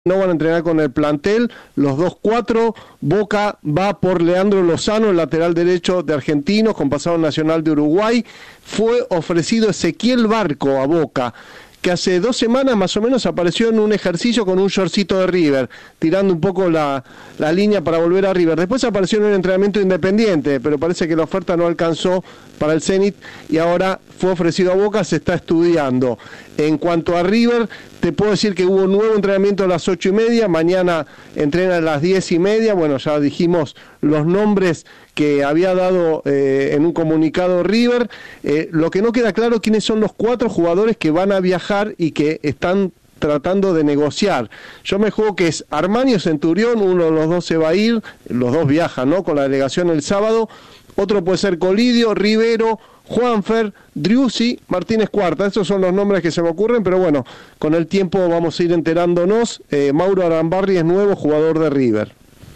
no van a entrenar con el plantel, los 2-4, Boca va por Leandro Lozano, el lateral derecho de Argentinos, con pasado nacional de Uruguay. Fue ofrecido Ezequiel Barco a Boca, que hace 2 semanas más o menos apareció en un ejercicio con un shortcito de River, tirando un poco la línea para volver a River. Después apareció en un entrenamiento independiente, pero parece que la oferta no alcanzó para el Zenit y ahora fue ofrecido a Boca, se está estudiando. En cuanto a River, te puedo decir que hubo un nuevo entrenamiento a las 8:30, mañana entrena a las 10:30, bueno, ya dijimos los nombres que había dado en un comunicado River. Lo que no queda claro quiénes son los 4 jugadores que van a viajar y que están tratando de negociar. Yo me juego que es Armani o Centurión, uno de los dos se va a ir, los dos viajan, ¿no?, con la delegación el sábado. Otro puede ser Colidio, Rivero, Juanfer, Driussi, Martínez Cuarta. Estos son los nombres que se me ocurren, pero bueno, con el tiempo vamos a ir enterándonos. Mauro Arambarri es nuevo jugador de River.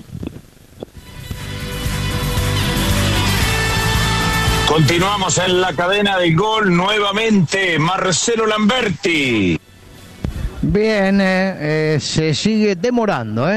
Continuamos en la cadena del gol nuevamente, Marcelo Lamberti. Bien, se sigue demorando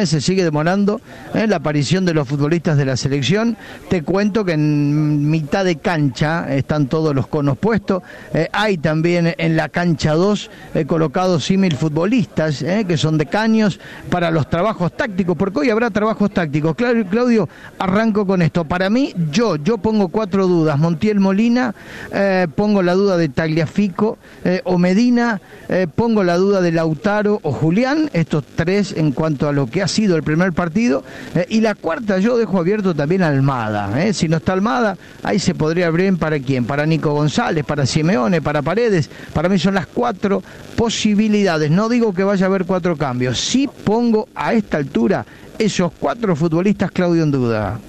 la aparición de los futbolistas de la selección. Te cuento que en mitad de cancha están todos los conos puestos. Hay también en la cancha 2 colocados símil futbolistas que son de caños para los trabajos tácticos, porque hoy habrá trabajos tácticos. Claudio, arranco con esto. Para mí, yo pongo 4 dudas. Montiel Molina, pongo la duda de Tagliafico o Medina, pongo la duda de Lautaro o Julián, estos 3 en cuanto a lo que ha sido el primer partido, y la cuarta yo dejo abierto también a Almada, si no está Almada, ahí se podría abrir para quién, para Nico González, para Simeone, para Paredes. Para mí son las 4 posibilidades. No digo que vaya a haber 4 cambios, sí pongo a esta altura esos 4 futbolistas, Claudio, en duda.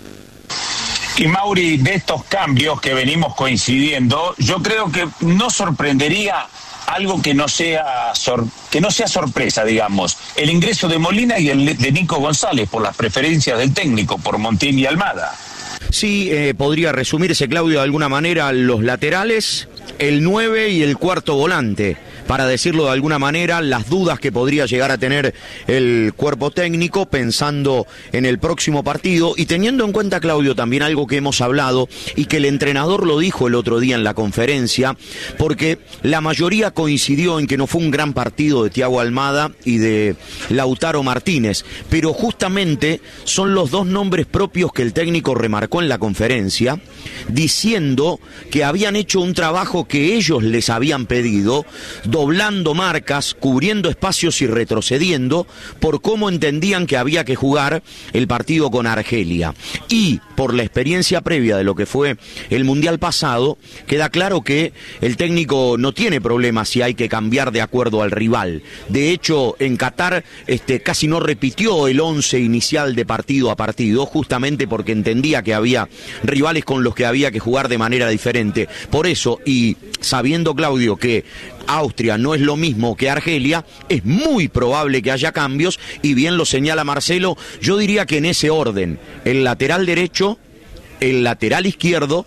Y Mauri, de estos cambios que venimos coincidiendo, yo creo que no sorprendería algo que no sea sorpresa, digamos, el ingreso de Molina y el de Nico González por las preferencias del técnico, por Montiel y Almada. Sí, podría resumirse, Claudio, de alguna manera, los laterales, el 9 y el cuarto volante. Para decirlo de alguna manera, las dudas que podría llegar a tener el cuerpo técnico pensando en el próximo partido y teniendo en cuenta, Claudio, también algo que hemos hablado y que el entrenador lo dijo el otro día en la conferencia, porque la mayoría coincidió en que no fue un gran partido de Thiago Almada y de Lautaro Martínez, pero justamente son los 2 nombres propios que el técnico remarcó en la conferencia, diciendo que habían hecho un trabajo que ellos les habían pedido, doblando marcas, cubriendo espacios y retrocediendo por cómo entendían que había que jugar el partido con Argelia. Y por la experiencia previa de lo que fue el Mundial pasado, queda claro que el técnico no tiene problemas si hay que cambiar de acuerdo al rival. De hecho, en Qatar casi no repitió el 11 inicial de partido a partido, justamente porque entendía que había rivales con los que había que jugar de manera diferente. Por eso, y sabiendo, Claudio, que Austria no es lo mismo que Argelia, es muy probable que haya cambios, y bien lo señala Marcelo, yo diría que en ese orden: el lateral derecho, el lateral izquierdo,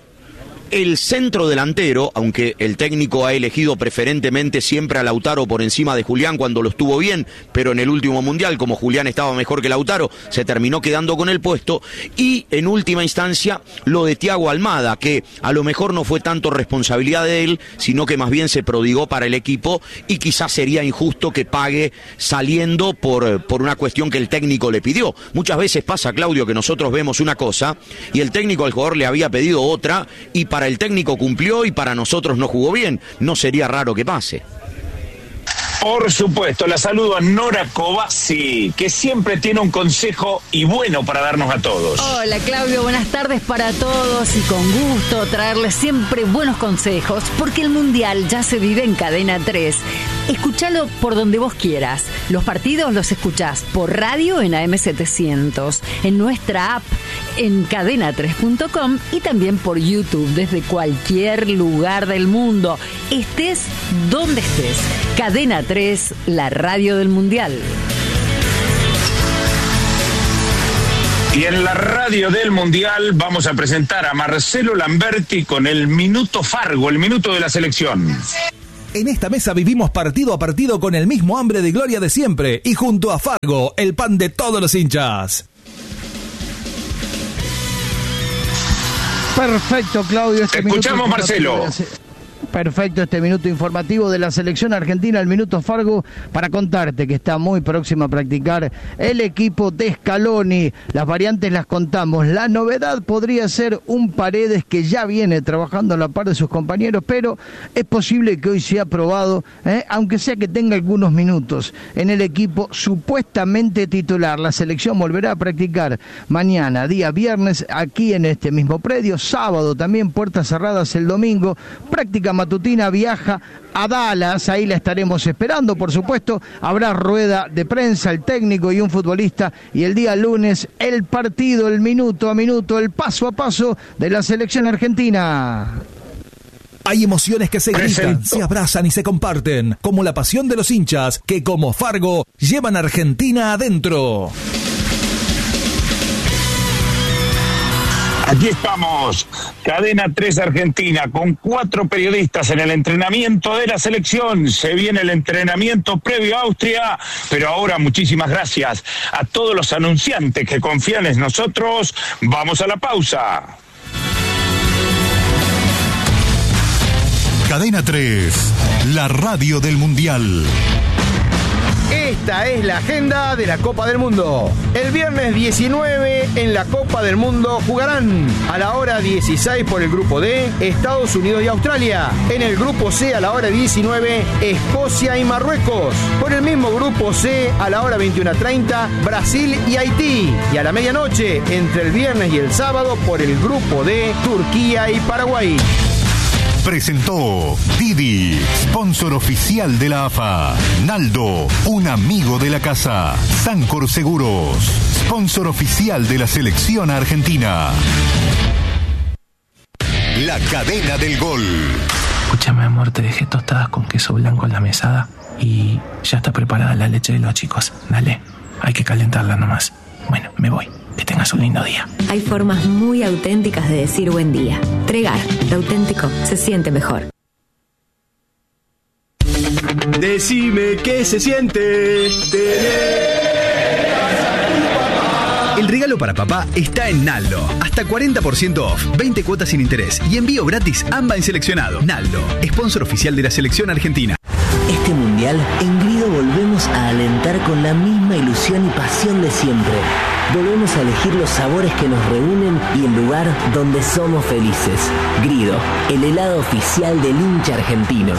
el centro delantero, aunque el técnico ha elegido preferentemente siempre a Lautaro por encima de Julián cuando lo estuvo bien, pero en el último mundial, como Julián estaba mejor que Lautaro, se terminó quedando con el puesto, y en última instancia lo de Thiago Almada, que a lo mejor no fue tanto responsabilidad de él, sino que más bien se prodigó para el equipo, y quizás sería injusto que pague saliendo por una cuestión que el técnico le pidió. Muchas veces pasa, Claudio, que nosotros vemos una cosa y el técnico al jugador le había pedido otra, y para el técnico cumplió y para nosotros no jugó bien. No sería raro que pase. Por supuesto, la saludo a Nora Cobasi, que siempre tiene un consejo y bueno para darnos a todos. Hola, Claudio, buenas tardes para todos, y con gusto traerles siempre buenos consejos, porque el Mundial ya se vive en Cadena 3. Escúchalo por donde vos quieras. Los partidos los escuchás por radio en AM700, en nuestra app, en cadena3.com y también por YouTube desde cualquier lugar del mundo. Estés donde estés. Cadena 3, la radio del Mundial. Y en la radio del Mundial vamos a presentar a Marcelo Lamberti con el Minuto Fargo, el minuto de la selección. En esta mesa vivimos partido a partido con el mismo hambre de gloria de siempre y junto a Fargo, el pan de todos los hinchas. Perfecto, Claudio. Escuchamos, Marcelo. Perfecto, este minuto informativo de la selección argentina, el Minuto Fargo, para contarte que está muy próximo a practicar el equipo de Scaloni. Las variantes las contamos. La novedad podría ser un Paredes que ya viene trabajando a la par de sus compañeros, pero es posible que hoy sea probado, aunque sea que tenga algunos minutos en el equipo supuestamente titular. La selección volverá a practicar mañana, día viernes, aquí en este mismo predio. Sábado también, puertas cerradas el domingo. Práctica matutina, viaja a Dallas, ahí la estaremos esperando, por supuesto. Habrá rueda de prensa, el técnico y un futbolista, y el día lunes el partido, el minuto a minuto, el paso a paso de la selección argentina. Hay emociones que se gritan, se abrazan y se comparten, como la pasión de los hinchas que, como Fargo, llevan a Argentina adentro. Aquí estamos, Cadena 3 Argentina, con 4 periodistas en el entrenamiento de la selección. Se viene el entrenamiento previo a Austria, pero ahora muchísimas gracias a todos los anunciantes que confían en nosotros. Vamos a la pausa. Cadena 3, la radio del Mundial. Esta es la agenda de la Copa del Mundo. El viernes 19 en la Copa del Mundo jugarán a la hora 16 por el grupo D, Estados Unidos y Australia. En el grupo C a la hora 19, Escocia y Marruecos. Por el mismo grupo C a la hora 21:30, Brasil y Haití. Y a la medianoche, entre el viernes y el sábado, por el grupo D, Turquía y Paraguay. Presentó Didi, sponsor oficial de la AFA. Naldo, un amigo de la casa. Sancor Seguros, sponsor oficial de la selección argentina. La cadena del gol. Escúchame, amor, te dejé tostadas con queso blanco en la mesada y ya está preparada la leche de los chicos. Dale, hay que calentarla nomás. Bueno, me voy. Que tengas un lindo día. Hay formas muy auténticas de decir buen día. Tregar, lo auténtico se siente mejor. Decime qué se siente El regalo para papá está en Naldo. Hasta 40% off, 20 cuotas sin interés y envío gratis AMBA en seleccionado. Naldo, sponsor oficial de la selección argentina. Este mundial, en Grido volvemos a alentar con la misma ilusión y pasión de siempre. Volvemos a elegir los sabores que nos reúnen y el lugar donde somos felices. Grido, el helado oficial del hincha argentino.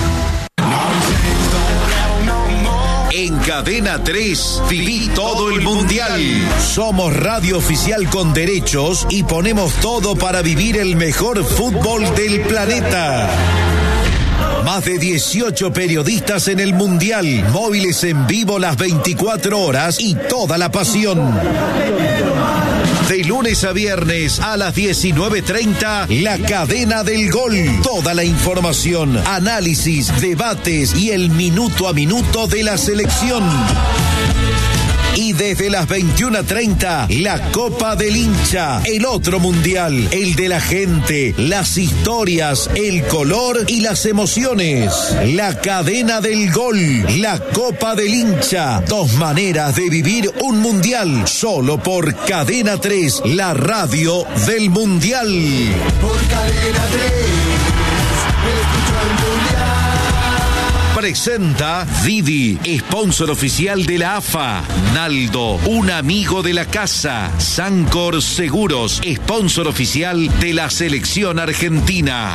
En Cadena 3, viví todo el mundial. Somos radio oficial con derechos y ponemos todo para vivir el mejor fútbol del planeta. Más de 18 periodistas en el mundial, móviles en vivo las 24 horas y toda la pasión. De lunes a viernes a las 19:30, la cadena del gol. Toda la información, análisis, debates y el minuto a minuto de la selección. Y desde las 21:30, la Copa del Hincha, el otro mundial, el de la gente, las historias, el color y las emociones. La cadena del gol, la Copa del Hincha, 2 maneras de vivir un mundial, solo por Cadena 3, la radio del mundial. Por Cadena 3, escucho al mundial. Presenta Didi, sponsor oficial de la AFA. Naldo, un amigo de la casa. Sancor Seguros, sponsor oficial de la selección argentina.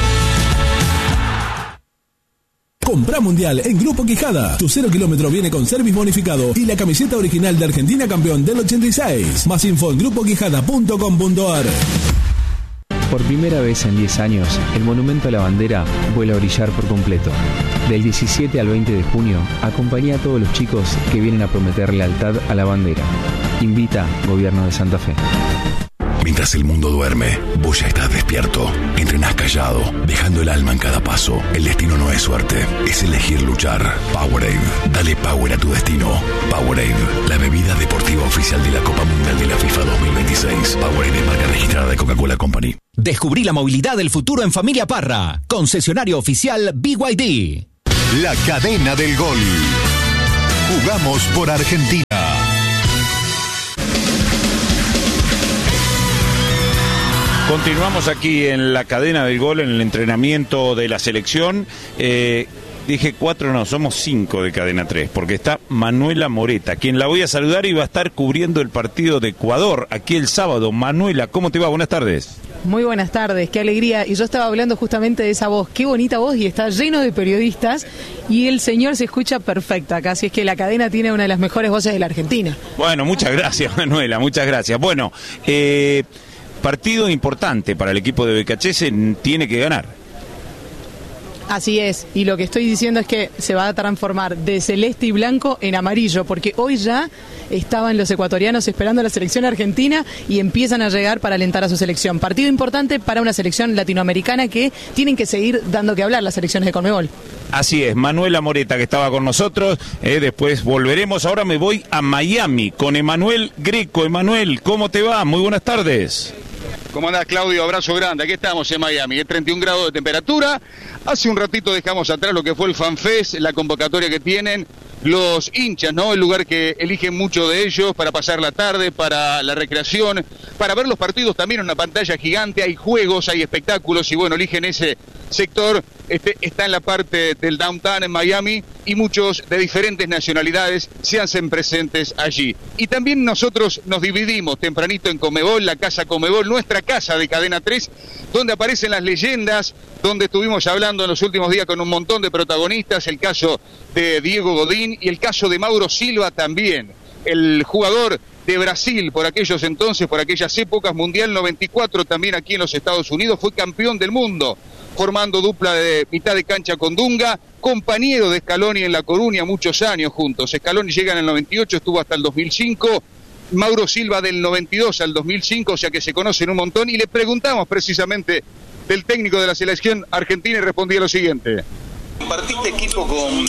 Comprá Mundial en Grupo Quijada. Tu 0 kilómetro viene con service bonificado y la camiseta original de Argentina campeón del 86. Más info en grupoquijada.com.ar. Por primera vez en 10 años, el Monumento a la Bandera vuelve a brillar por completo. Del 17 al 20 de junio, acompaña a todos los chicos que vienen a prometer lealtad a la bandera. Invita Gobierno de Santa Fe. Mientras el mundo duerme, vos ya estás despierto. Entrenás callado, dejando el alma en cada paso. El destino no es suerte, es elegir luchar. Powerade, dale power a tu destino. Powerade, la bebida deportiva oficial de la Copa Mundial de la FIFA 2026. Powerade es marca registrada de Coca-Cola Company. Descubrí la movilidad del futuro en Familia Parra. Concesionario oficial BYD. La cadena del gol. Jugamos por Argentina. Continuamos aquí en la cadena del gol, en el entrenamiento de la selección. Dije 4, no, somos 5 de cadena 3, porque está Manuela Moreta, quien la voy a saludar y va a estar cubriendo el partido de Ecuador aquí el sábado. Manuela, ¿cómo te va? Buenas tardes. Muy buenas tardes, qué alegría. Y yo estaba hablando justamente de esa voz, qué bonita voz, y está lleno de periodistas y el señor se escucha perfecto acá, así es que la cadena tiene una de las mejores voces de la Argentina. Bueno, muchas gracias, Manuela, muchas gracias. Bueno, partido importante para el equipo de BKHS, tiene que ganar. Así es, y lo que estoy diciendo es que se va a transformar de celeste y blanco en amarillo, porque hoy ya estaban los ecuatorianos esperando a la selección argentina y empiezan a llegar para alentar a su selección. Partido importante para una selección latinoamericana que tienen que seguir dando que hablar las selecciones de Conmebol. Así es, Manuela Moreta, que estaba con nosotros, después volveremos. Ahora me voy a Miami con Emanuel Greco. Emanuel, ¿cómo te va? Muy buenas tardes. ¿Cómo andás, Claudio? Abrazo grande. Aquí estamos en Miami, 31 grados de temperatura. Hace un ratito dejamos atrás lo que fue el FanFest, la convocatoria que tienen los hinchas, ¿no? El lugar que eligen muchos de ellos para pasar la tarde, para la recreación, para ver los partidos también en una pantalla gigante. Hay juegos, hay espectáculos y bueno, eligen ese sector. Está en la parte del downtown en Miami y muchos de diferentes nacionalidades se hacen presentes allí. Y también nosotros nos dividimos tempranito en Conmebol, la casa Conmebol, nuestra casa de Cadena 3, donde aparecen las leyendas, donde estuvimos hablando en los últimos días con un montón de protagonistas, el caso de Diego Godín y el caso de Mauro Silva también, el jugador de Brasil por aquellos entonces, por aquellas épocas, Mundial 94 también aquí en los Estados Unidos, fue campeón del mundo, formando dupla de mitad de cancha con Dunga, compañero de Scaloni en La Coruña, muchos años juntos. Scaloni llega en el 98, estuvo hasta el 2005, Mauro Silva del 92 al 2005, o sea que se conocen un montón, y le preguntamos precisamente del técnico de la selección argentina y respondía lo siguiente. Compartiste equipo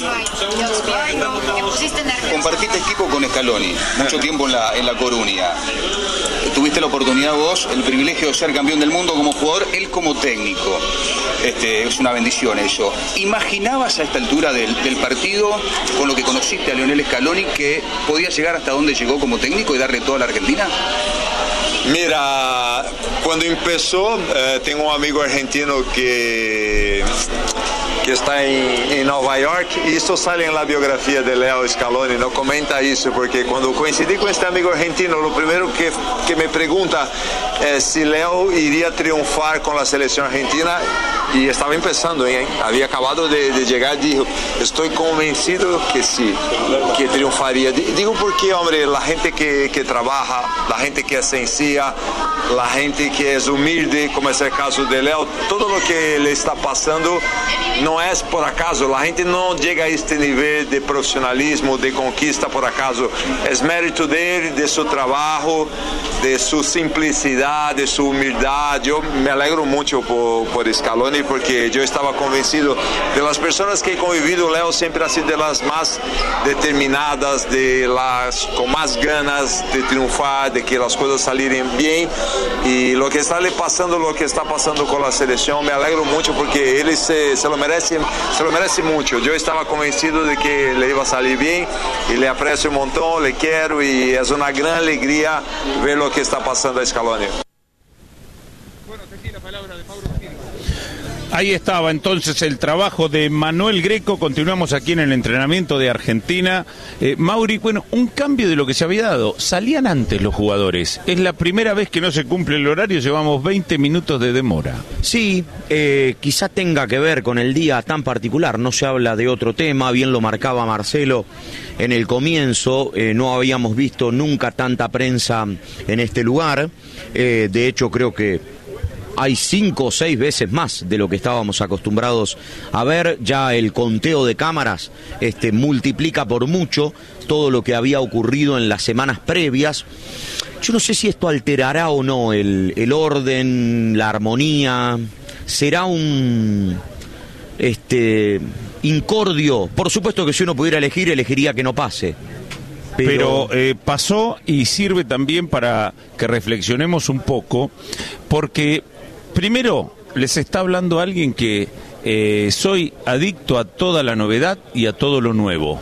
con Scaloni, mucho tiempo en La Coruña. Tuviste la oportunidad vos, el privilegio de ser campeón del mundo como jugador, él como técnico. Es una bendición eso. ¿Imaginabas a esta altura del partido, con lo que conociste a Lionel Scaloni, que podía llegar hasta donde llegó como técnico y darle todo a la Argentina? Mira, cuando empezó, tengo un amigo argentino que está en Nueva York, y esto sale en la biografía de Leo Scaloni, no comenta eso, porque cuando coincidí con este amigo argentino, lo primero que me pregunta es si Leo iría a triunfar con la selección argentina, y estaba empezando, había acabado de llegar, dijo, estoy convencido que sí, que triunfaría. Digo porque, hombre, la gente que trabaja, la gente que es sencilla, la gente que es humilde, como es el caso de Leo, todo lo que le está pasando no es por acaso, la gente no llega a este nivel de profesionalismo, de conquista por acaso, es mérito de él, de su trabajo, de su simplicidad, de su humildad. Yo me alegro mucho por Scaloni, porque yo estaba convencido de las personas que he convivido, Leo siempre ha sido de las más determinadas, con más ganas de triunfar, de que las cosas salieran bien, y lo que está pasando con la selección, me alegro mucho porque él se lo merece mucho. Yo estaba convencido de que le iba a salir bien y le aprecio un montón, le quiero, y es una gran alegría ver lo que está pasando a Scaloni. Ahí estaba entonces el trabajo de Manuel Greco. Continuamos aquí en el entrenamiento de Argentina. Mauri, bueno, un cambio de lo que se había dado. Salían antes los jugadores. Es la primera vez que no se cumple el horario, llevamos 20 minutos de demora. Sí, quizá tenga que ver con el día tan particular. No se habla de otro tema, bien lo marcaba Marcelo en el comienzo. No habíamos visto nunca tanta prensa en este lugar. De hecho, creo que hay 5 o 6 veces más de lo que estábamos acostumbrados a ver. Ya el conteo de cámaras multiplica por mucho todo lo que había ocurrido en las semanas previas. Yo no sé si esto alterará o no el orden, la armonía. Será un incordio. Por supuesto que si uno pudiera elegir, elegiría que no pase. Pero pasó y sirve también para que reflexionemos un poco, porque primero les está hablando alguien que soy adicto a toda la novedad y a todo lo nuevo.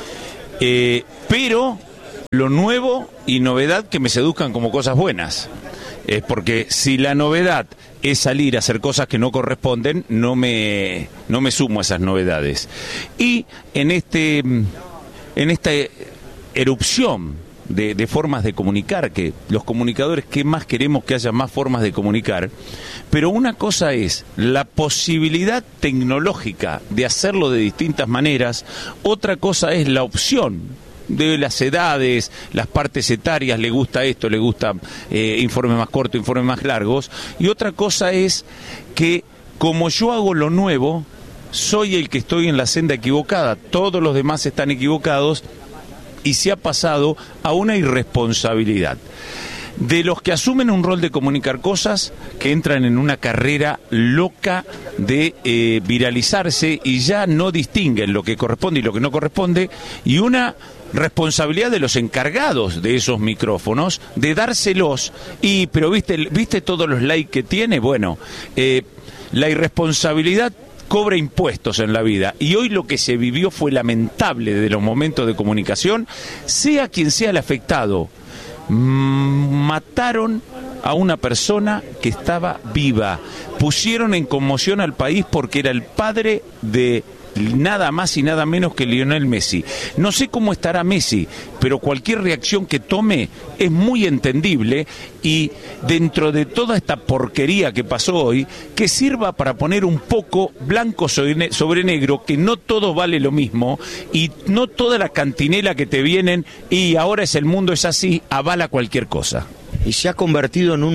Pero lo nuevo y novedad que me seduzcan como cosas buenas. Porque si la novedad es salir a hacer cosas que no corresponden, no me sumo a esas novedades. Y en esta erupción de formas de comunicar, que los comunicadores, ¿qué más queremos? Que haya más formas de comunicar. Pero una cosa es la posibilidad tecnológica de hacerlo de distintas maneras, otra cosa es la opción de las edades, las partes etarias, le gusta esto, le gusta informes más cortos, informes más largos, y otra cosa es que como yo hago lo nuevo, soy el que estoy en la senda equivocada, todos los demás están equivocados y se ha pasado a una irresponsabilidad de los que asumen un rol de comunicar cosas, que entran en una carrera loca de viralizarse y ya no distinguen lo que corresponde y lo que no corresponde, y una responsabilidad de los encargados de esos micrófonos de dárselos. Pero viste todos los likes que tiene. Bueno, la irresponsabilidad cobra impuestos en la vida, y hoy lo que se vivió fue lamentable de los momentos de comunicación, sea quien sea el afectado. Mataron a una persona que estaba viva, pusieron en conmoción al país porque era el padre de nada más y nada menos que Lionel Messi. No sé cómo estará Messi, pero cualquier reacción que tome es muy entendible, y dentro de toda esta porquería que pasó hoy, que sirva para poner un poco blanco sobre negro, que no todo vale lo mismo, y no toda la cantinela que te vienen y ahora el mundo es así, avala cualquier cosa. Y se ha convertido en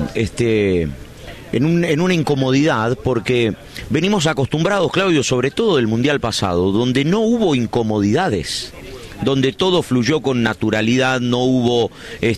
una incomodidad, porque venimos acostumbrados, Claudio, sobre todo del Mundial pasado, donde no hubo incomodidades, donde todo fluyó con naturalidad, no hubo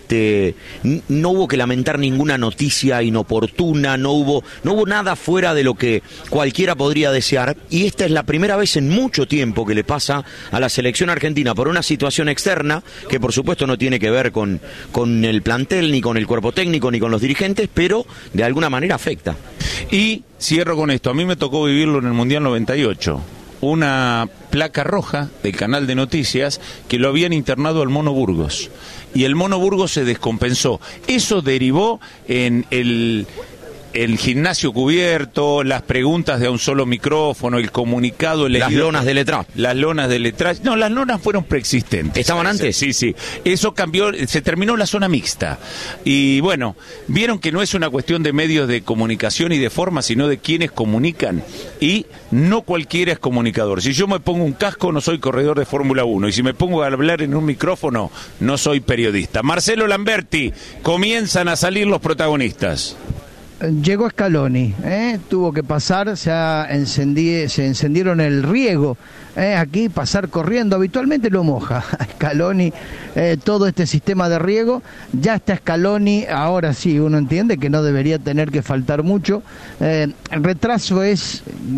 que lamentar ninguna noticia inoportuna, no hubo nada fuera de lo que cualquiera podría desear, y esta es la primera vez en mucho tiempo que le pasa a la selección argentina por una situación externa, que por supuesto no tiene que ver con el plantel, ni con el cuerpo técnico, ni con los dirigentes, pero de alguna manera afecta. Y cierro con esto, a mí me tocó vivirlo en el Mundial 98. Una placa roja del canal de noticias que lo habían internado al Mono Burgos, y el Mono Burgos se descompensó. Eso derivó en el gimnasio cubierto, las preguntas de a un solo micrófono, el comunicado elegido. Las lonas de letra. Las lonas de letra. No, las lonas fueron preexistentes. ¿Estaban antes? Sí. Eso cambió, se terminó la zona mixta. Y bueno, vieron que no es una cuestión de medios de comunicación y de forma, sino de quienes comunican. Y no cualquiera es comunicador. Si yo me pongo un casco, no soy corredor de Fórmula 1. Y si me pongo a hablar en un micrófono, no soy periodista. Marcelo Lamberti, comienzan a salir los protagonistas. Llegó Scaloni, tuvo que pasar, se encendieron el riego, aquí pasar corriendo, habitualmente lo moja Scaloni, todo este sistema de riego, ya está Scaloni, ahora sí, uno entiende que no debería tener que faltar mucho, el retraso es,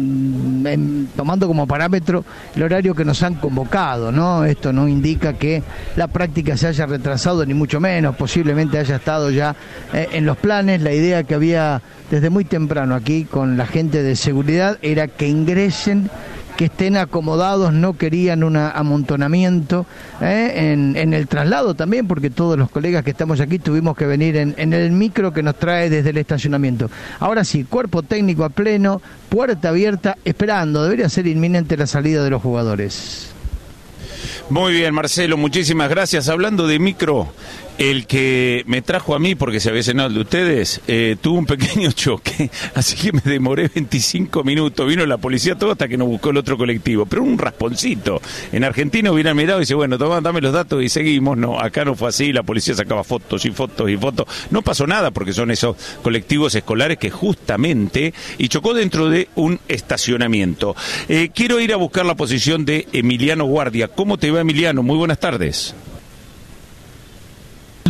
tomando como parámetro el horario que nos han convocado, ¿no? Esto no indica que la práctica se haya retrasado, ni mucho menos, posiblemente haya estado ya en los planes. La idea que había desde muy temprano aquí con la gente de seguridad era que ingresen, que estén acomodados, no querían un amontonamiento en el traslado también, porque todos los colegas que estamos aquí tuvimos que venir en el micro que nos trae desde el estacionamiento. Ahora sí, cuerpo técnico a pleno, puerta abierta, esperando, debería ser inminente la salida de los jugadores. Muy bien, Marcelo, muchísimas gracias. Hablando de micro, el que me trajo a mí, porque se había cenado el de ustedes, tuvo un pequeño choque, así que me demoré 25 minutos, vino la policía todo hasta que nos buscó el otro colectivo, pero un rasponcito. En Argentina hubieran mirado y dice, bueno, toma, dame los datos y seguimos. No, acá no fue así, la policía sacaba fotos y fotos y fotos. No pasó nada porque son esos colectivos escolares que justamente, y chocó dentro de un estacionamiento. Quiero ir a buscar la posición de Emiliano Guardia. ¿Cómo te va, Emiliano? Muy buenas tardes.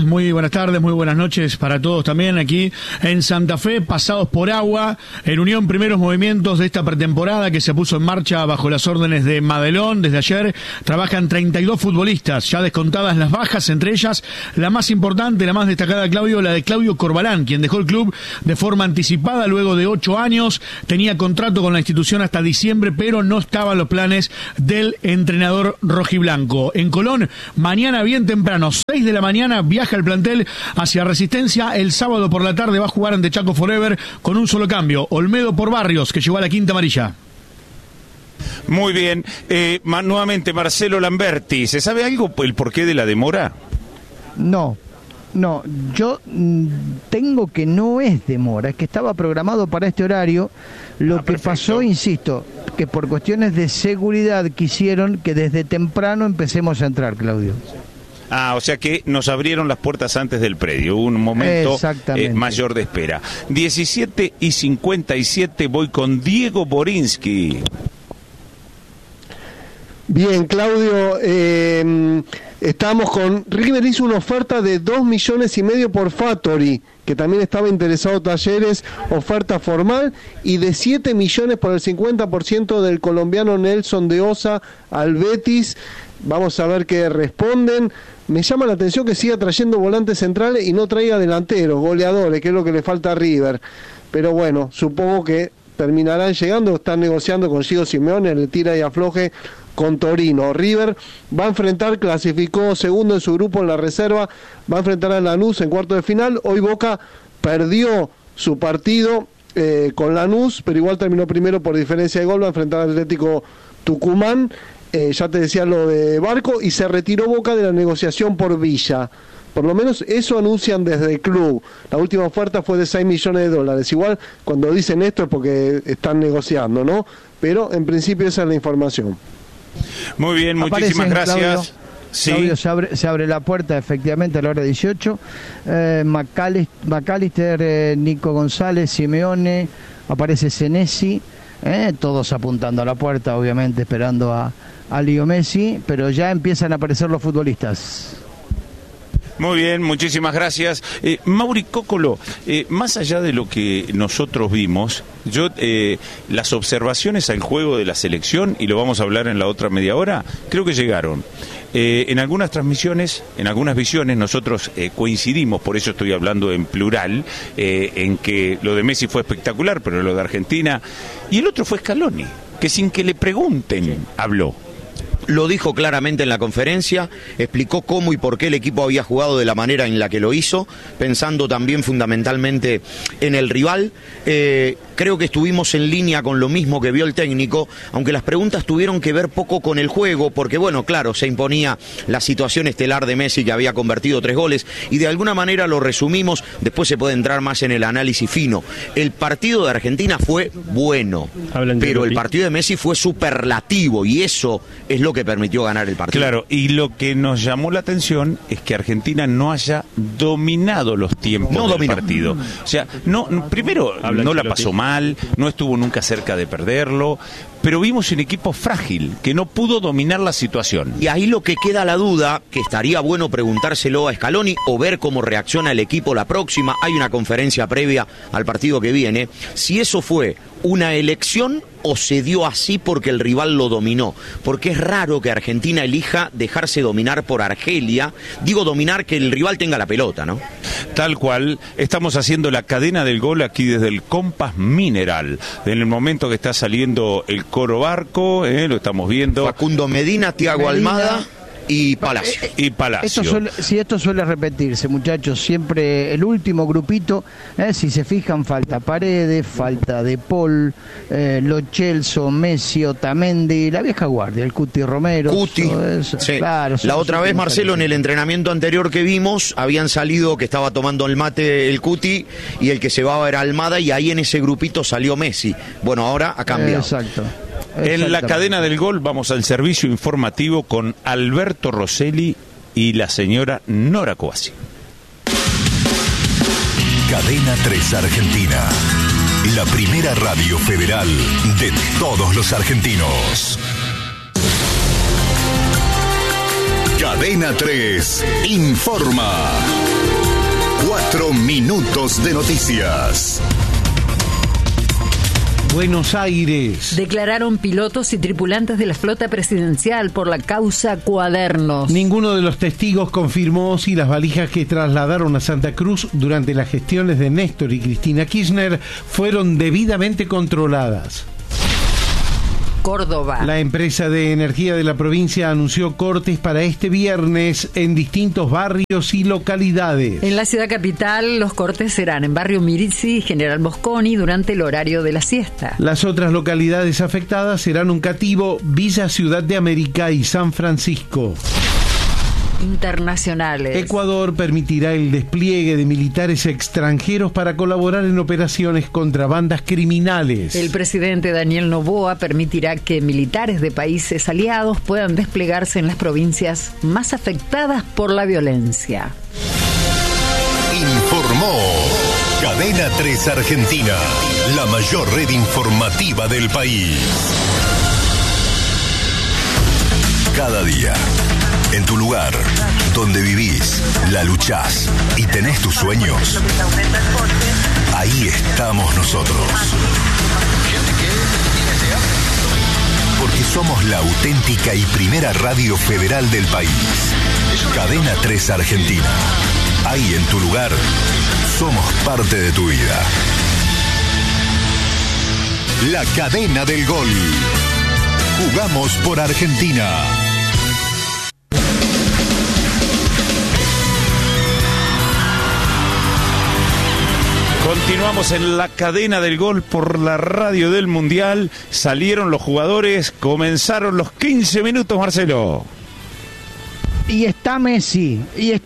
tal? Muy buenas tardes, muy buenas noches para todos también aquí en Santa Fe, pasados por agua, en unión primeros movimientos de esta pretemporada que se puso en marcha bajo las órdenes de Madelón. Desde ayer trabajan 32 futbolistas, ya descontadas las bajas, entre ellas la más importante, la más destacada, Claudio, la de Claudio Corbalán, quien dejó el club de forma anticipada luego de 8 años, tenía contrato con la institución hasta diciembre, pero no estaban los planes del entrenador rojiblanco. En Colón, mañana bien temprano, 6 de la mañana, viaja el plantel hacia Resistencia. El sábado por la tarde va a jugar ante Chaco Forever con un solo cambio, Olmedo por Barrios, que llegó a la quinta amarilla. Muy bien. Nuevamente, Marcelo Lamberti, ¿se sabe algo el porqué de la demora? No, yo tengo que no es demora, es que estaba programado para este horario. Lo que pasó, insisto, que por cuestiones de seguridad quisieron que desde temprano empecemos a entrar, Claudio. O sea que nos abrieron las puertas antes del predio, un momento mayor de espera. 17:57, voy con Diego Borinsky. Bien, Claudio, estamos con... River hizo una oferta de 2,5 millones por Fattori, que también estaba interesado Talleres, oferta formal, y de 7 millones por el 50% del colombiano Nelson de Osa al Betis. Vamos a ver qué responden. Me llama la atención que siga trayendo volantes centrales y no traiga delanteros, goleadores, que es lo que le falta a River. Pero bueno, supongo que terminarán llegando. Están negociando con Gio Simeone, el tira y afloje con Torino. River va a enfrentar, clasificó segundo en su grupo en la reserva, va a enfrentar a Lanús en cuarto de final. Hoy Boca perdió su partido con Lanús, pero igual terminó primero por diferencia de gol, va a enfrentar al Atlético Tucumán. Ya te decía lo de Barco, y se retiró Boca de la negociación por Villa. Por lo menos eso anuncian desde el club. La última oferta fue de $6 millones. Igual cuando dicen esto es porque están negociando, ¿no? Pero en principio esa es la información. Muy bien, muchísimas gracias. Claudio, sí. Claudio, se abre la puerta efectivamente a la hora 18. McAllister, Nico González, Simeone, aparece Senesi, todos apuntando a la puerta, obviamente esperando a Leo Messi, pero ya empiezan a aparecer los futbolistas. Muy bien, muchísimas gracias. Mauri Cócolo, más allá de lo que nosotros vimos, las observaciones al juego de la selección, y lo vamos a hablar en la otra media hora, creo que llegaron. En algunas transmisiones, en algunas visiones, nosotros coincidimos, por eso estoy hablando en plural, en que lo de Messi fue espectacular, pero lo de Argentina, y el otro fue Scaloni, que sin que le pregunten, habló. Lo dijo claramente en la conferencia, explicó cómo y por qué el equipo había jugado de la manera en la que lo hizo, pensando también fundamentalmente en el rival. Creo que estuvimos en línea con lo mismo que vio el técnico, aunque las preguntas tuvieron que ver poco con el juego, porque bueno, claro, se imponía la situación estelar de Messi, que había convertido 3 goles, y de alguna manera lo resumimos. Después se puede entrar más en el análisis fino. El partido de Argentina fue bueno, pero el partido de Messi fue superlativo, y eso es lo que permitió ganar el partido. Claro, y lo que nos llamó la atención es que Argentina no haya dominado los tiempos del partido. O sea, primero no la pasó mal, no estuvo nunca cerca de perderlo, pero vimos un equipo frágil, que no pudo dominar la situación. Y ahí lo que queda la duda, que estaría bueno preguntárselo a Scaloni o ver cómo reacciona el equipo la próxima. Hay una conferencia previa al partido que viene. Si eso fue una elección o se dio así porque el rival lo dominó. Porque es raro que Argentina elija dejarse dominar por Argelia. Digo dominar, que el rival tenga la pelota, ¿no? Tal cual. Estamos haciendo la cadena del gol aquí desde el Compass Mineral. En el momento que está saliendo el Coro Barco, lo estamos viendo. Facundo Medina, Thiago Almada y Palacio. Esto suele repetirse, muchachos, siempre el último grupito, si se fijan, falta Paredes, falta De Paul, Lo Celso, Messi, Otamendi, la vieja guardia, el Cuti Romero. Sí. Claro, la otra vez, Marcelo, en el entrenamiento anterior que vimos, habían salido que estaba tomando el mate el Cuti y el que se va era Almada, y ahí en ese grupito salió Messi. Bueno, ahora ha cambiado. Exacto. En la cadena del gol vamos al servicio informativo con Alberto Rosselli y la señora Nora Coasi. Cadena 3 Argentina, la primera radio federal de todos los argentinos. Cadena 3 informa. minutos de noticias. Buenos Aires. Declararon pilotos y tripulantes de la flota presidencial por la causa Cuadernos. Ninguno de los testigos confirmó si las valijas que trasladaron a Santa Cruz durante las gestiones de Néstor y Cristina Kirchner fueron debidamente controladas. Córdoba. La empresa de energía de la provincia anunció cortes para este viernes en distintos barrios y localidades. En la ciudad capital, los cortes serán en Barrio Mirizzi y General Mosconi durante el horario de la siesta. Las otras localidades afectadas serán Uncativo, Villa Ciudad de América y San Francisco. Internacionales. Ecuador permitirá el despliegue de militares extranjeros para colaborar en operaciones contra bandas criminales. El presidente Daniel Noboa permitirá que militares de países aliados puedan desplegarse en las provincias más afectadas por la violencia. Informó Cadena 3 Argentina, la mayor red informativa del país. Cada día, en tu lugar, donde vivís, la luchás y tenés tus sueños, ahí estamos nosotros. Porque somos la auténtica y primera radio federal del país. Cadena 3 Argentina. Ahí en tu lugar, somos parte de tu vida. La cadena del gol. Jugamos por Argentina. Continuamos en la cadena del gol por la radio del Mundial. Salieron los jugadores, comenzaron los 15 minutos, Marcelo. Y está Messi,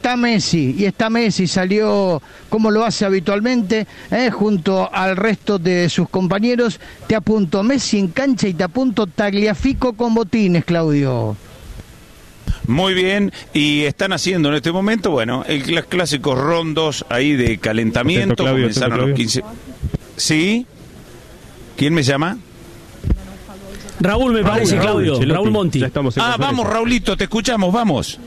salió como lo hace habitualmente, junto al resto de sus compañeros. Te apunto Messi en cancha y te apunto Tagliafico con botines, Claudio. Muy bien, y están haciendo en este momento, bueno, los clásicos rondos ahí de calentamiento. Claudio, comenzaron los 15. ¿Sí? ¿Quién me llama? Raúl, me parece, Claudio. Raúl Monti. Vamos, Raulito, te escuchamos, vamos.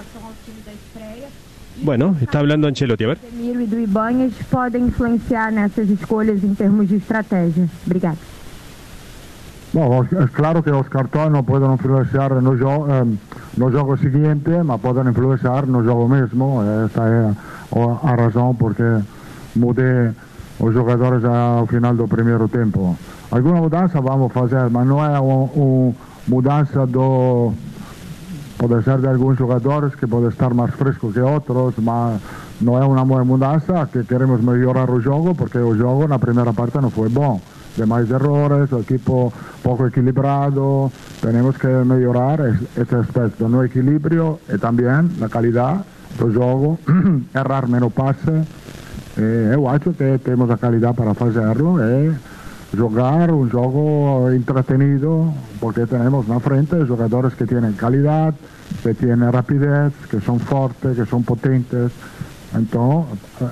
Bueno, está hablando Ancelotti, a ver. Do Ibanez podem influenciar nessas escolhas em termos de estratégia. Obrigado. Bom, é claro que os cartões não podem influenciar no jogo seguinte, mas podem influenciar no jogo mesmo. Essa é a razão porque mudei os jogadores ao final do primeiro tempo. Alguma mudança vamos fazer, mas não é uma mudança do... Pode ser de alguns jogadores que podem estar mais frescos que outros, mas não é uma mudança que queremos melhorar o jogo, porque o jogo na primeira parte não foi bom. Demais errores, o equipo poco equilibrado, tenemos que melhorar este aspecto, no equilibrio e também a qualidade do jogo, errar menos passe. Eu acho que temos a qualidade para fazerlo e jogar um jogo entretenido, porque temos na frente jogadores que têm qualidade, que têm rapidez, que são fortes, que são potentes. Então,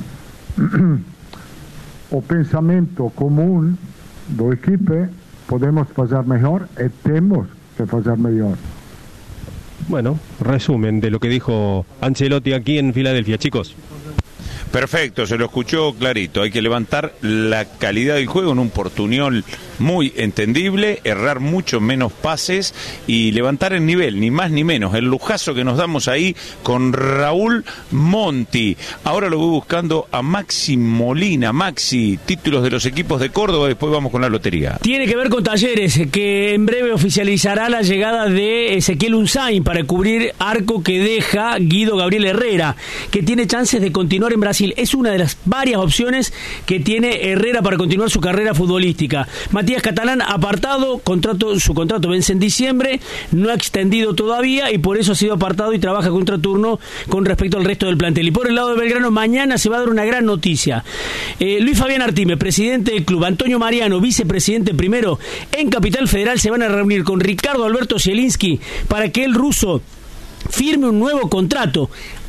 o pensamento comum do equipe, podemos fazer melhor y tenemos que hacer mejor. Bueno, resumen de lo que dijo Ancelotti aquí en Filadelfia, chicos. Perfecto, se lo escuchó clarito. Hay que levantar la calidad del juego en un portuñol muy entendible, errar mucho menos pases y levantar el nivel, ni más ni menos. El lujazo que nos damos ahí con Raúl Monti. Ahora lo voy buscando a Maxi Molina. Maxi, títulos de los equipos de Córdoba, después vamos con la lotería. Tiene que ver con Talleres, que en breve oficializará la llegada de Ezequiel Unzain para cubrir arco que deja Guido Gabriel Herrera, que tiene chances de continuar en Brasil. Es una de las varias opciones que tiene Herrera para continuar su carrera futbolística. Matías Catalán apartado, su contrato vence en diciembre, no ha extendido todavía y por eso ha sido apartado y trabaja contraturno con respecto al resto del plantel. Y por el lado de Belgrano, mañana se va a dar una gran noticia. Luis Fabián Artime, presidente del club, Antonio Mariano, vicepresidente primero, en Capital Federal se van a reunir con Ricardo Alberto Zielinski para que el ruso firme un nuevo contrato.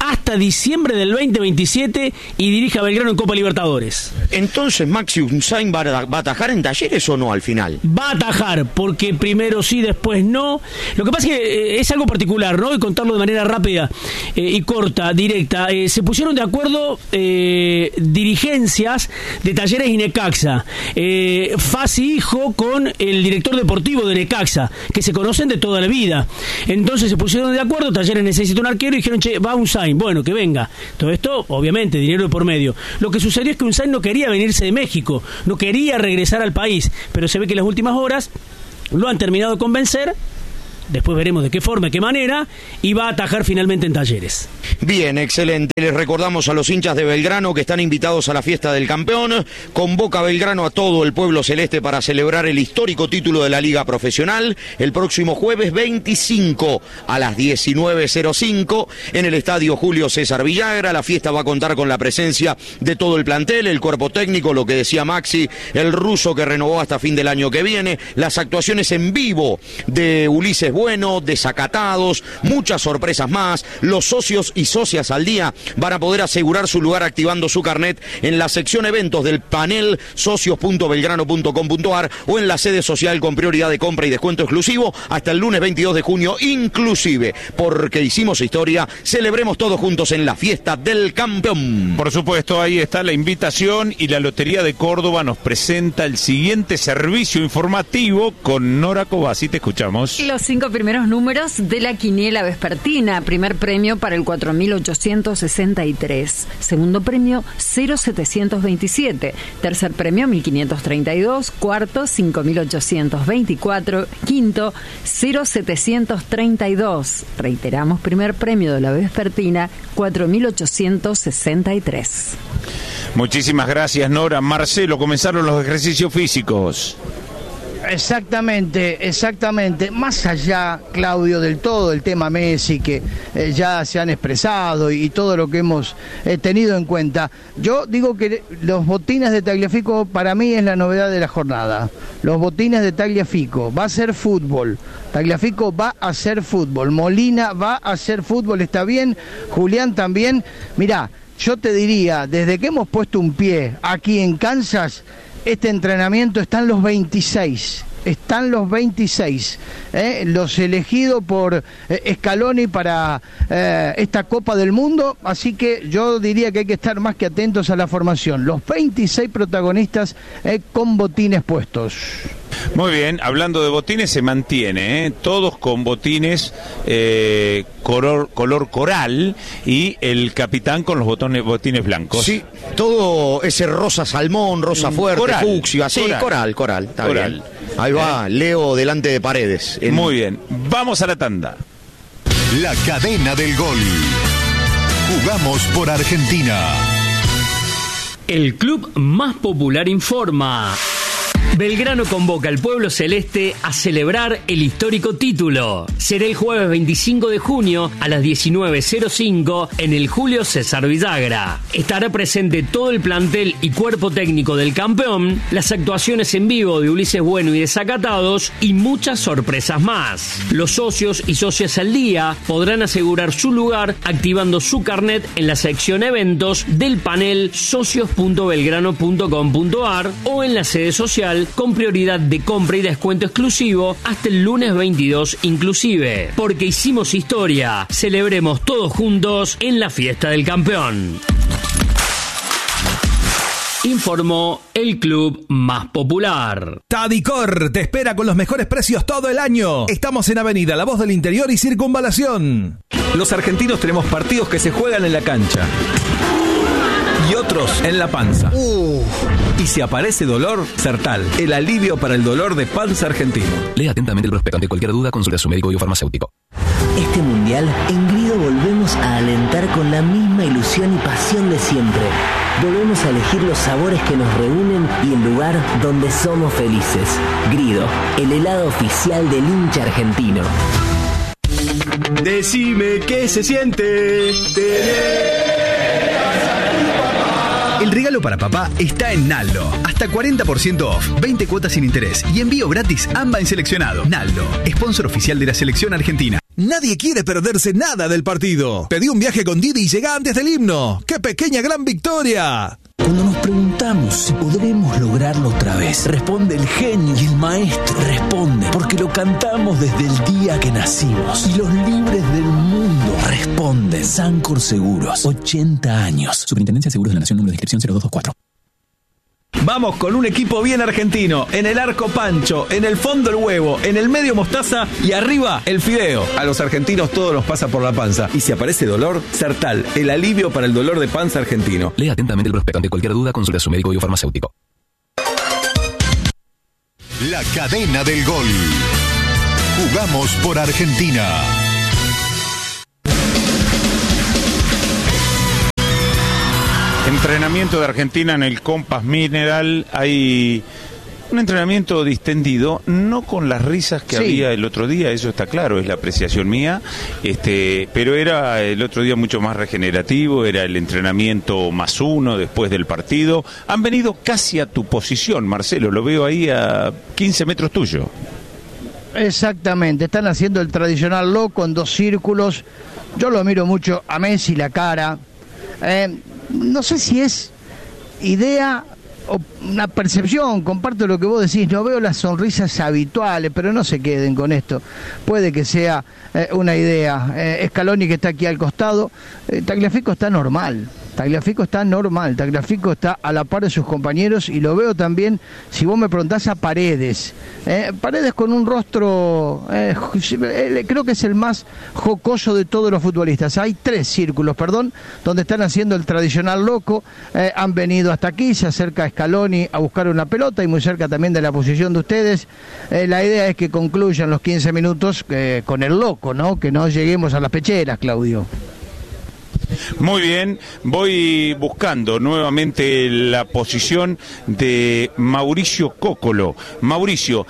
hasta diciembre del 2027 y dirige a Belgrano en Copa Libertadores. Entonces, Maxi Unzain va a atajar en Talleres o no al final. Va a atajar, porque primero sí, después no. Lo que pasa es que es algo particular, ¿no? Y contarlo de manera rápida y corta, directa. Se pusieron de acuerdo dirigencias de Talleres y Necaxa. Fassi hijo con el director deportivo de Necaxa, que se conocen de toda la vida. Entonces se pusieron de acuerdo, Talleres necesita un arquero y dijeron, che, va Unzain, bueno, que venga. Todo esto, obviamente, dinero de por medio. Lo que sucedió es que Unzain no quería venirse de México, no quería regresar al país, pero se ve que en las últimas horas lo han terminado de convencer. Después veremos de qué forma, de qué manera, y va a atajar finalmente en Talleres. Bien, excelente. Les recordamos a los hinchas de Belgrano que están invitados a la fiesta del campeón. Convoca Belgrano a todo el pueblo celeste para celebrar el histórico título de la Liga Profesional el próximo jueves 25 a las 19:05 en el Estadio Julio César Villagra. La fiesta va a contar con la presencia de todo el plantel, el cuerpo técnico, lo que decía Maxi, el ruso que renovó hasta fin del año que viene, las actuaciones en vivo de Ulises Bueno, Desacatados, muchas sorpresas más. Los socios y socias al día van a poder asegurar su lugar activando su carnet en la sección eventos del panel socios.belgrano.com.ar o en la sede social con prioridad de compra y descuento exclusivo hasta el lunes 22 de junio inclusive. Porque hicimos historia, celebremos todos juntos en la fiesta del campeón. Por supuesto, ahí está la invitación y la Lotería de Córdoba nos presenta el siguiente servicio informativo con Nora Cobasi. Te escuchamos. Los 5 primeros números de la quiniela vespertina. Primer premio para el 4.863. Segundo premio 0.727. Tercer premio 1.532. Cuarto 5.824. Quinto 0.732. Reiteramos, primer premio de la vespertina 4.863. Muchísimas gracias, Nora. Marcelo, comenzaron los ejercicios físicos. Exactamente. Más allá, Claudio, del todo el tema Messi, que ya se han expresado y todo lo que hemos tenido en cuenta, yo digo que los botines de Tagliafico para mí es la novedad de la jornada. Los botines de Tagliafico, va a ser fútbol. Tagliafico va a hacer fútbol. Molina va a hacer fútbol, está bien. Julián también. Mirá, yo te diría, desde que hemos puesto un pie aquí en Kansas, este entrenamiento están los 26. Los elegidos por Scaloni para esta Copa del Mundo, así que yo diría que hay que estar más que atentos a la formación. Los 26 protagonistas con botines puestos. Muy bien, hablando de botines, se mantiene, todos con botines color coral y el capitán con los botines blancos. Sí, todo ese rosa salmón, rosa fuerte, coral, fucsia, sí, coral, está bien. Ahí va, Leo delante de Paredes. Muy bien, vamos a la tanda. La cadena del gol. Jugamos por Argentina. El club más popular informa. Belgrano convoca al pueblo celeste a celebrar el histórico título. Será el jueves 25 de junio a las 19:05 en el Julio César Villagra. Estará presente todo el plantel y cuerpo técnico del campeón, las actuaciones en vivo de Ulises Bueno y Desacatados y muchas sorpresas más. Los socios y socias al día podrán asegurar su lugar activando su carnet en la sección eventos del panel socios.belgrano.com.ar o en la sede social con prioridad de compra y descuento exclusivo hasta el lunes 22 inclusive. Porque hicimos historia, celebremos todos juntos en la fiesta del campeón. Informó el club más popular. Tadicor te espera con los mejores precios todo el año. Estamos en Avenida La Voz del Interior y Circunvalación. Los argentinos tenemos partidos que se juegan en la cancha y otros en la panza. Y si aparece dolor, Sertal, el alivio para el dolor de panza argentino. Lea atentamente el prospecto. Ante cualquier duda, consulte a su médico y o farmacéutico. Este mundial, en Grido volvemos a alentar con la misma ilusión y pasión de siempre. Volvemos a elegir los sabores que nos reúnen y el lugar donde somos felices. Grido, el helado oficial del hincha argentino. Decime qué se siente tener. El regalo para papá está en Naldo. Hasta 40% off, 20 cuotas sin interés y envío gratis AMBA en seleccionado. Naldo, sponsor oficial de la selección argentina. Nadie quiere perderse nada del partido. Pedí un viaje con Didi y llega antes del himno. ¡Qué pequeña gran victoria! Cuando nos preguntamos si podremos lograrlo otra vez, responde el genio y el maestro. Responde porque lo cantamos desde el día que nacimos. Y los libres del mundo responden. Sancor Seguros, 80 años. Superintendencia de Seguros de la Nación, número de inscripción 0224. Vamos con un equipo bien argentino. En el arco Pancho, en el fondo el huevo, en el medio mostaza y arriba el fideo. A los argentinos todo nos pasa por la panza. Y si aparece dolor, Sertal, el alivio para el dolor de panza argentino. Lea atentamente el prospecto. Ante cualquier duda, consulte a su médico o farmacéutico. La cadena del gol. Jugamos por Argentina. Entrenamiento de Argentina en el Compass Mineral. Hay un entrenamiento distendido, no con las risas que había el otro día, eso está claro, es la apreciación mía, pero era el otro día mucho más regenerativo, era el entrenamiento +1 después del partido. Han venido casi a tu posición, Marcelo, lo veo ahí a 15 metros tuyo. Exactamente, están haciendo el tradicional loco en 2 círculos. Yo lo miro mucho a Messi la cara. No sé si es idea o una percepción, comparto lo que vos decís, no veo las sonrisas habituales, pero no se queden con esto, puede que sea una idea. Scaloni, que está aquí al costado, Tagliafico está normal, Tagliafico está a la par de sus compañeros, y lo veo también, si vos me preguntás, a Paredes. Paredes con un rostro, creo que es el más jocoso de todos los futbolistas. Hay 3 círculos, donde están haciendo el tradicional loco. Han venido hasta aquí, se acerca Scaloni a buscar una pelota y muy cerca también de la posición de ustedes. La idea es que concluyan los 15 minutos con el loco, ¿no? Que no lleguemos a las pecheras, Claudio. Muy bien, voy buscando nuevamente la posición de Mauricio Cóccolo. Mauricio,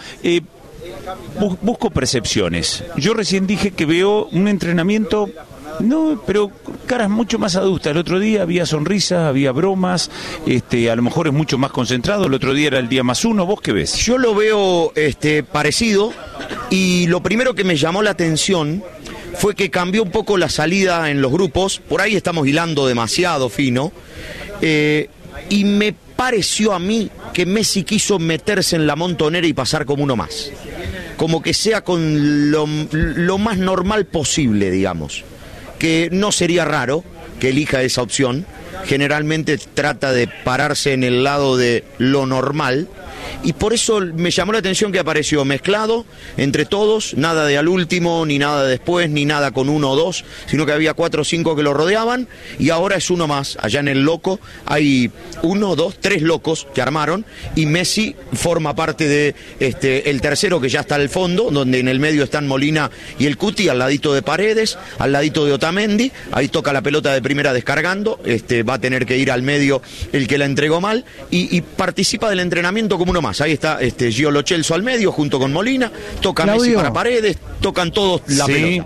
busco percepciones. Yo recién dije que veo un entrenamiento, no, pero caras mucho más adultas. El otro día había sonrisas, había bromas, a lo mejor es mucho más concentrado. El otro día era el día +1. ¿Vos qué ves? Yo lo veo parecido, y lo primero que me llamó la atención fue que cambió un poco la salida en los grupos. Por ahí estamos hilando demasiado fino, y me pareció a mí que Messi quiso meterse en la montonera y pasar como uno más, como que sea con lo más normal posible, digamos, que no sería raro que elija esa opción. Generalmente trata de pararse en el lado de lo normal, y por eso me llamó la atención que apareció mezclado entre todos, nada de al último, ni nada después, ni nada con 1 o 2, sino que había 4 o 5 que lo rodeaban, y ahora es uno más. Allá en el loco hay 1, 2, 3 locos que armaron, y Messi forma parte de el tercero, que ya está al fondo, donde en el medio están Molina y el Cuti, al ladito de Paredes, al ladito de Otamendi. Ahí toca la pelota de primera descargando, va a tener que ir al medio el que la entregó mal, y participa del entrenamiento como uno más. Ahí está Gio Lo Celso al medio junto con Molina, toca Claudio. Messi para Paredes, tocan todos la pelota.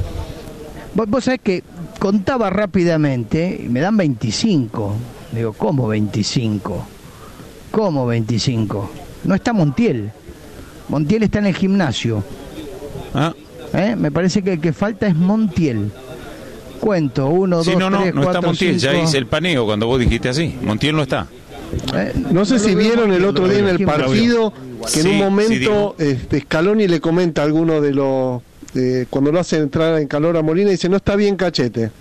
Vos sabés que contaba rápidamente y me dan 25. Digo, ¿cómo 25? ¿Cómo 25? No está Montiel. Montiel está en el gimnasio. Me parece que el que falta es Montiel. Cuento, 1, 2, 3, 4, 5. No está Montiel, 5. Ya hice el paneo cuando vos dijiste así. Montiel no está. No sé si vieron el otro día en el partido que en un momento Scaloni le comenta a alguno de los cuando lo hace entrar en calor a Molina, y dice: no está bien Cachete.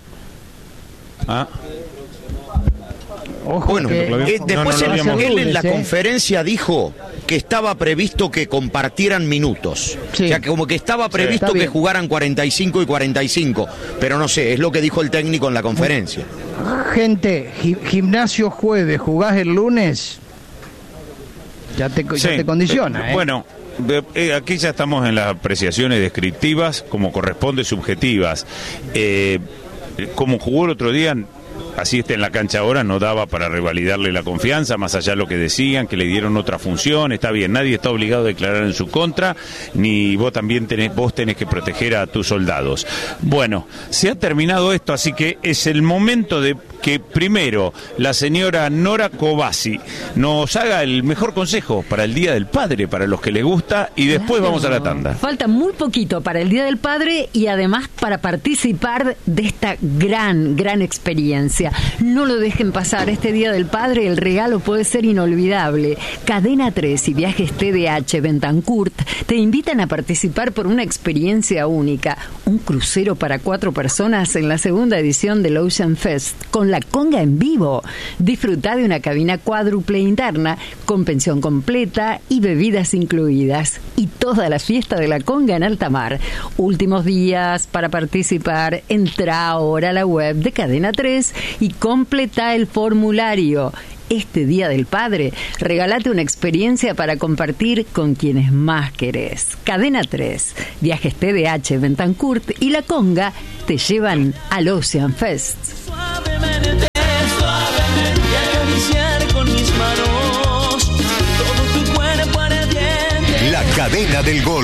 Ojo, bueno, después él en la conferencia dijo que estaba previsto que compartieran minutos. Sí. O sea, que como que estaba previsto que jugaran 45 y 45. Pero no sé, es lo que dijo el técnico en la conferencia. Gente, gimnasio jueves, jugás el lunes, ya te condiciona. Bueno, aquí ya estamos en las apreciaciones descriptivas, como corresponde, subjetivas. Como jugó el otro día, así está en la cancha ahora, no daba para revalidarle la confianza, más allá de lo que decían, que le dieron otra función. Está bien, nadie está obligado a declarar en su contra, ni vos también tenés que proteger a tus soldados. Bueno, se ha terminado esto, así que es el momento de que primero la señora Nora Cobasi nos haga el mejor consejo para el Día del Padre, para los que les gusta, y después vamos a la tanda. Falta muy poquito para el Día del Padre y además para participar de esta gran experiencia. No lo dejen pasar, este Día del Padre el regalo puede ser inolvidable. Cadena 3 y Viajes TDH Bentancurt te invitan a participar por una experiencia única, un crucero para 4 personas en la segunda edición del Ocean Fest, con la conga en vivo. Disfruta de una cabina cuádruple interna, con pensión completa y bebidas incluidas. Y toda la fiesta de la conga en alta mar. Últimos días para participar. Entra ahora a la web de Cadena 3 y completa el formulario. Este Día del Padre, regálate una experiencia para compartir con quienes más querés. Cadena 3, Viajes TDH Bentancurt y La Conga te llevan al Ocean Fest. Suavemente acariciar con mis manos todo tu cuerpo ardiente. La cadena del gol.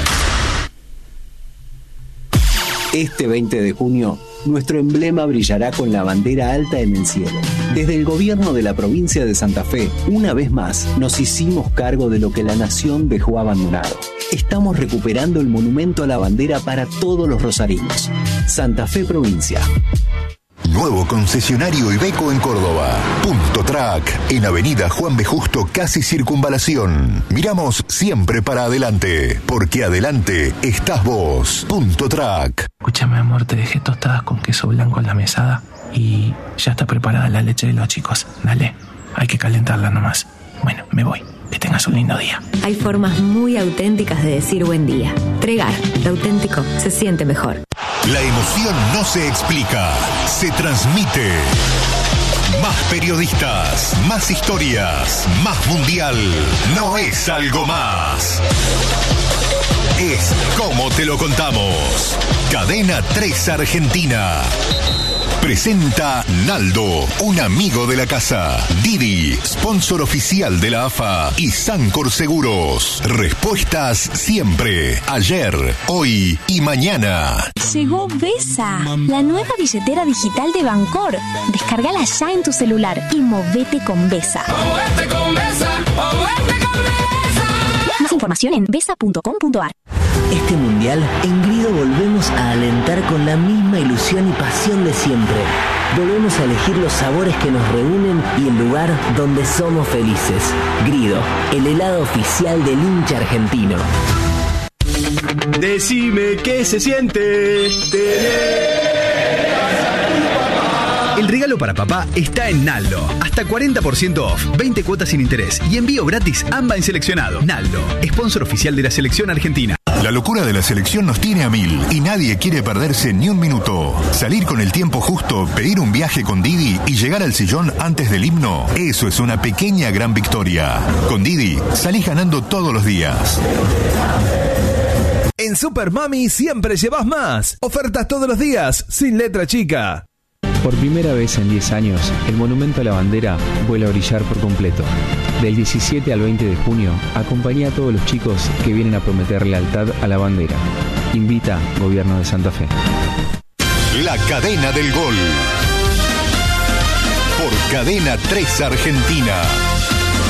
Este 20 de junio, nuestro emblema brillará con la bandera alta en el cielo. Desde el gobierno de la provincia de Santa Fe, una vez más, nos hicimos cargo de lo que la nación dejó abandonado. Estamos recuperando el monumento a la bandera para todos los rosarinos. Santa Fe Provincia. Nuevo concesionario Iveco en Córdoba. Punto Track, en Avenida Juan B. Justo, casi Circunvalación. Miramos siempre para adelante, porque adelante estás vos. Punto Track. Escúchame, amor, te dejé tostadas con queso blanco en la mesada y ya está preparada la leche de los chicos. Dale, hay que calentarla nomás. Bueno, me voy. Que tengas un lindo día. Hay formas muy auténticas de decir buen día. Tregar, lo auténtico se siente mejor. La emoción no se explica, se transmite. Más periodistas, más historias, más mundial. No es algo más. Es como te lo contamos. Cadena 3 Argentina. Presenta Naldo, un amigo de la casa. Didi, sponsor oficial de la AFA. Y Sancor Seguros. Respuestas siempre. Ayer, hoy y mañana. Llegó Vesa, la nueva billetera digital de Bancor. Descárgala ya en tu celular y movete con Vesa. ¡Movete con Vesa! ¡Movete con Vesa! Más información en vesa.com.ar. Este mundial, en Grido volvemos a alentar con la misma ilusión y pasión de siempre. Volvemos a elegir los sabores que nos reúnen y el lugar donde somos felices. Grido, el helado oficial del hincha argentino. Decime qué se siente El regalo para papá está en Naldo. Hasta 40% off, 20 cuotas sin interés y envío gratis AMBA en seleccionado. Naldo, sponsor oficial de la selección argentina. La locura de la selección nos tiene a 1000 y nadie quiere perderse ni un minuto. Salir con el tiempo justo, pedir un viaje con Didi y llegar al sillón antes del himno, eso es una pequeña gran victoria. Con Didi, salís ganando todos los días. En Super Mami siempre llevas más. Ofertas todos los días, sin letra chica. Por primera vez en 10 años, el Monumento a la Bandera vuelve a brillar por completo. Del 17 al 20 de junio, acompaña a todos los chicos que vienen a prometer lealtad a la bandera. Invita Gobierno de Santa Fe. La cadena del gol. Por Cadena 3 Argentina.